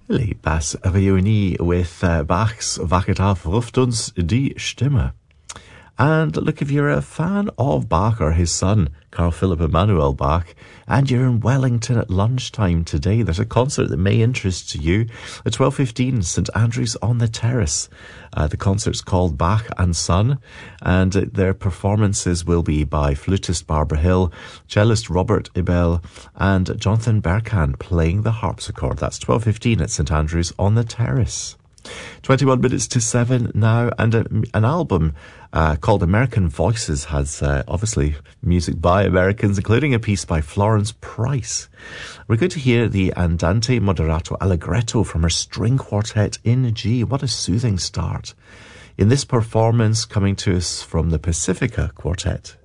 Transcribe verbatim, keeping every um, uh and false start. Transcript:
Bass Reuni with uh, Bach's Wacht auf ruft uns die Stimme. And look, if you're a fan of Bach or his son, Carl Philipp Emanuel Bach, and you're in Wellington at lunchtime today, there's a concert that may interest you at twelve fifteen, St Andrews on the Terrace. Uh, the concert's called Bach and Son, and uh, their performances will be by flutist Barbara Hill, cellist Robert Ibel, and Jonathan Berkan playing the harpsichord. That's twelve fifteen at St Andrews on the Terrace. twenty-one minutes to seven now, and a, an album uh, called American Voices has uh, obviously music by Americans, including a piece by Florence Price. We're going to hear the Andante Moderato Allegretto from her string quartet in G. What a soothing start. In this performance, coming to us from the Pacifica Quartet.